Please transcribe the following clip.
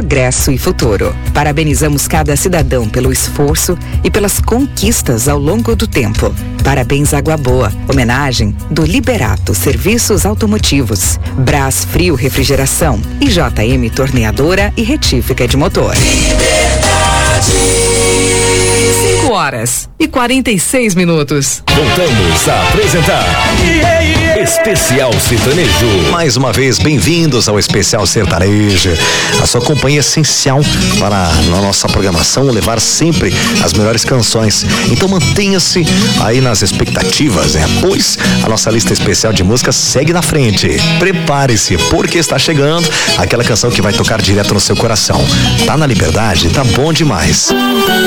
progresso e futuro. Parabenizamos cada cidadão pelo esforço e pelas conquistas ao longo do tempo. Parabéns Água Boa. Homenagem do Liberato Serviços Automotivos, Brás Frio Refrigeração e JM Torneadora e Retífica de Motor. 5h46. Voltamos a apresentar Especial Sertanejo. Mais uma vez, bem-vindos ao Especial Sertanejo. A sua companhia é essencial para na nossa programação levar sempre as melhores canções. Então mantenha-se aí nas expectativas, né? Pois a nossa lista especial de músicas segue na frente. Prepare-se, porque está chegando aquela canção que vai tocar direto no seu coração. Tá na Liberdade? Tá bom demais.